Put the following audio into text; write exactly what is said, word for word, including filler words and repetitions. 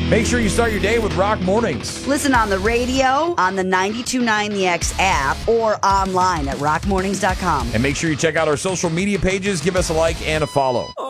Make sure you start your day with Rock Mornings. Listen on the radio, on the ninety-two point nine The X app, or online at rock mornings dot com. And make sure you check out our social media pages. Give us a like and a follow.